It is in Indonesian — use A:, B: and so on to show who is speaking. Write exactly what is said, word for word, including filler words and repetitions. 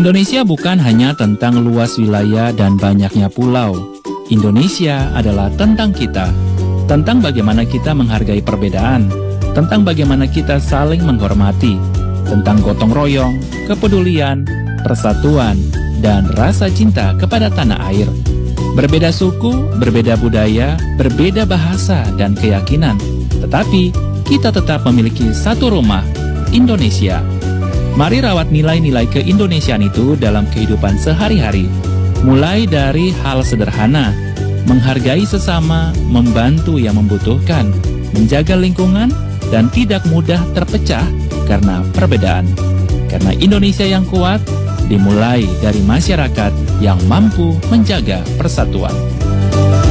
A: Indonesia bukan hanya tentang luas wilayah dan banyaknya pulau. Indonesia adalah tentang kita, tentang bagaimana kita menghargai perbedaan, tentang bagaimana kita saling menghormati, tentang gotong royong, kepedulian, persatuan, dan rasa cinta kepada tanah air. Berbeda suku, berbeda budaya, berbeda bahasa dan keyakinan, tetapi kita tetap memiliki satu rumah, Indonesia. Mari rawat nilai-nilai keindonesiaan itu dalam kehidupan sehari-hari. Mulai dari hal sederhana, menghargai sesama, membantu yang membutuhkan, menjaga lingkungan, dan tidak mudah terpecah karena perbedaan. Karena Indonesia yang kuat dimulai dari masyarakat yang mampu menjaga persatuan.